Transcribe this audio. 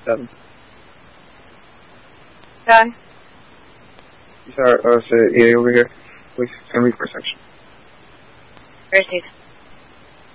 7. Okay. Sorry, it's EA over here. Please, can we for section? Where's he?